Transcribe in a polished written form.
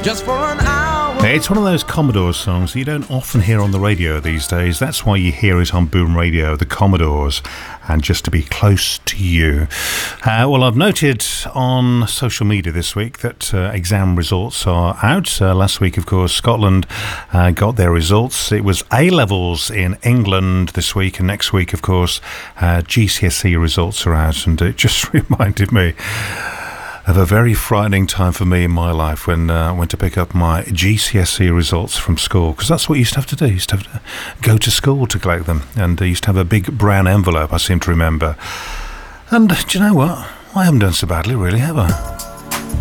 just for an hour. It's one of those Commodores songs that you don't often hear on the radio these days. That's why you hear it on Boom Radio, the Commodores, and just to be close to you. Well, I've noted on social media this week that exam results are out. Last week, of course, Scotland got their results. It was A-levels in England this week, and next week, of course, GCSE results are out, and it just reminded me of a very frightening time for me in my life when I went to pick up my GCSE results from school, because that's what you used to have to do. You used to have to go to school to collect them, and I used to have a big brown envelope, I seem to remember. And do you know what? I haven't done so badly, really, have I?